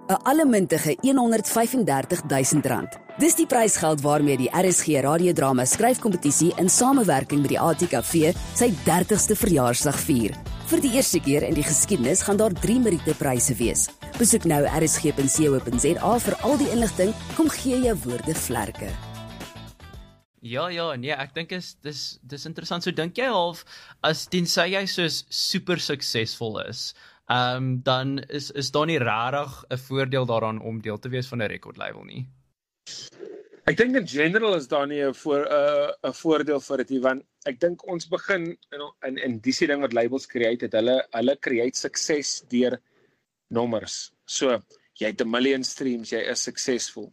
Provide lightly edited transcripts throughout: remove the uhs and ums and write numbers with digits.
'n allemintige R135.000. Dis die prysgeld waarmee die RSG radiodrama skryfkompetisie in samewerking met die ATKV sy 30ste verjaarsdag vier. Vir die eerste keer in die geskiedenis gaan daar 3 Meriete-pryse wees. Besoek nou rsg.co.za vir al die inligting. Kom gee jou woorde vlerke. Ja, nee, ek dink dis interessant. So dink jy half, as tensy jy soos super suksesvol is, dan is daar nie rarig 'n voordeel daaraan om deel te wees van 'n rekordlabel nie? Ek dink in general is daar nie 'n voordeel vir dit nie, want ek dink ons begin in die ding wat labels create het, hulle create sukses deur nommers. So, jy het 1 million streams, jy is suksesvol.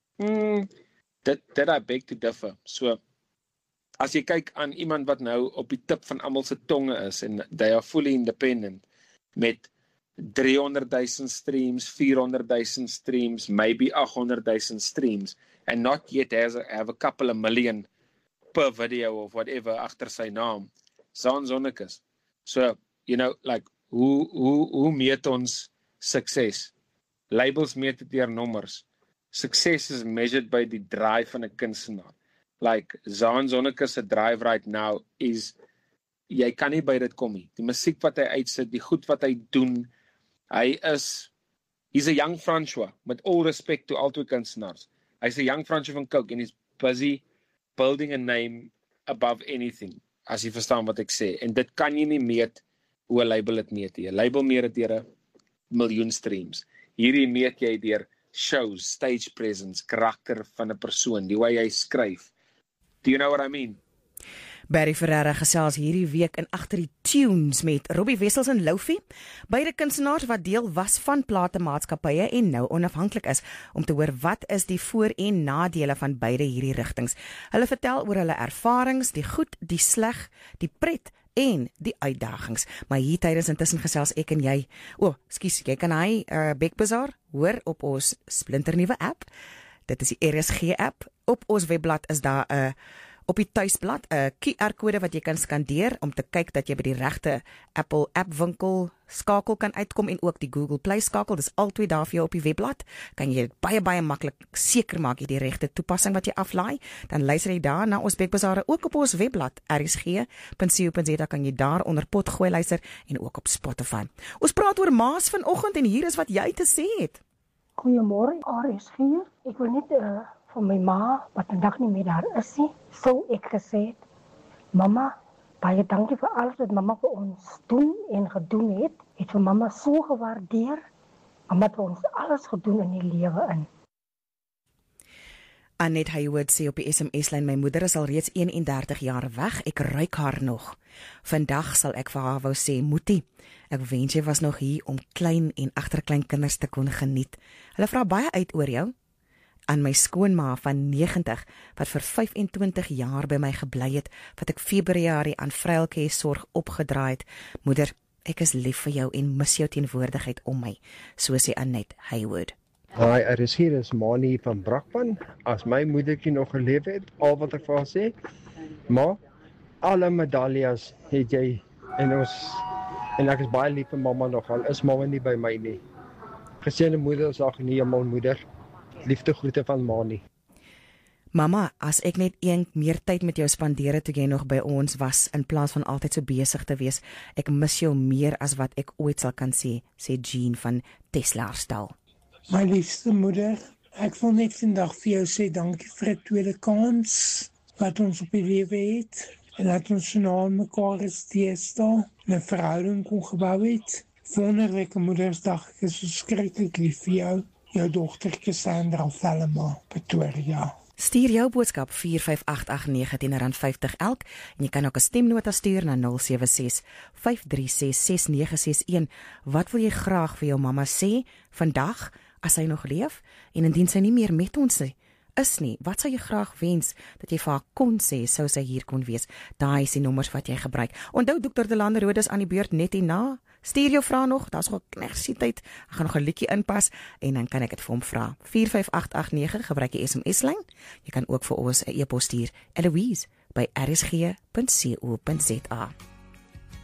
Dit I beg to differ. So, as jy kyk aan iemand wat nou op die tip van almal se tonge is, en they are fully independent, met 300,000 streams, 400,000 streams, maybe 800,000 streams, and not yet have a couple of million per video of whatever agter sy naam. Zaan Zonnekes. So, like, hoe meet ons sukses? Labels meet dit deur nommers. Success is measured by die drive van 'n kunstenaar. Like, Zaan Zonnekes se drive right now is, jy kan nie by dit kom nie. Die musiek wat hy uitsit, die goed wat hy doen, he's a young François, with all respect to al twee kunstenaars. Hy's a young François van Coke, and he's busy building a name above anything, as jy verstaan wat ek sê. En dit kan jy nie meet hoe 'n label dit meet nie. 'n Label meet dit deur 'n miljoen streams. Hierdie meet jy deur shows, stage presence, karakter van 'n persoon, die way hy skryf. Do you know what I mean? Barry Ferreira gesels hierdie week in Agter die Tunes met Robbie Wessels en Loufie, beide kunstenaars wat deel was van platemaatskappye en nou onafhanklik is, om te hoor wat is die voor- en nadele van beide hierdie rigtings. Hulle vertel oor hulle ervarings, die goed, die sleg, die pret en die uitdagings. Maar hier tydens intussen gesels ek en jy. Jy kan hy Bek Bazaar hoor op ons splinternuwe app. Dit is die RSG app. Op ons webblad is daar op die tuisblad 'n QR-kode wat jy kan skandeer om te kyk dat jy by die regte Apple app winkel skakel kan uitkom, en ook die Google Play skakel. Dis albei daar vir jou op die webblad. Kan jy baie maklik seker maak jy die regte toepassing wat jy aflaai. Dan luister jy daar na ons Bek Bazaar ook op ons webblad rsg.co.za, kan jy daar onder pot gooi luister, en ook op Spotify. Ons praat oor maas vanoggend en hier is wat jy te sê het. Goeiemôre, RSG. Ek wil net van my ma, wat vandag nie meer daar is nie, sou ek gesê het, mama, baie dankie vir alles wat mama vir ons doen en gedoen het. Het vir mama so gewaardeer, mama het vir ons alles gedoen in die lewe in. Annette Haywood sê op die SMS-lyn, my moeder is al reeds 31 jaar weg, ek ruik haar nog. Vandag sal ek vir haar wou sê, Moetie, ek wens jy was nog hier om klein en agterkleinkinders te kon geniet. Hulle vra baie uit oor jou. Aan my skoonma van 90, wat vir 25 jaar by my gebly het, wat ek Februarie aan Vryelke sorg opgedraai het. Moeder, ek is lief vir jou en mis jou teenwoordigheid om my, so sê Annette Haywood. Hi, hier is Mani van Brakpan. As my moedertjie nog geleef het, al wat ek vir haar sê, maar alle medaljes het jy, en ek is baie lief vir mamma nog, al is mamma nie by my nie. Geseënde Moedersdag en hemel moeder. Liefde groete van Mani. Mama, as ek net meer tyd met jou spandeer toe jy nog by ons was, in plaas van altyd so besig te wees, ek mis jou meer as wat ek ooit sal kan sê Jean van Teslaarstal. My liefste moeder, ek wil net vandag vir jou sê dankie vir 'n tweede kans wat ons op die lewe het, en dat ons so na mekaar is deesdae, 'n verhouding kon gebou het. Wonderlike Moedersdag, ek is verskriklik lief vir jou. Jou dogtertjie Sandra Velma, Pretoria. Stuur jou boodskap 45889 R50 elk, en jy kan ook 'n stemnota stuur na 076-536-6961. Wat wil jy graag vir jou mamma sê vandag as sy nog leef, en indien sy nie meer met ons is nie, wat sou jy graag wens dat jy vir haar kon sê, sou sy hier kon wees? Daai is die nommers wat jy gebruik. Onthou, Dr. Delande Rood is aan die beurt net hierna. Stuur jou vraag nog, daar's nog 'n knersie tyd. Ek gaan nog 'n liedjie inpas en dan kan ek dit vir hom vra. 45889, gebruik die SMS-lyn. Jy kan ook vir ons 'n e-pos stuur, Eloise by rsg.co.za.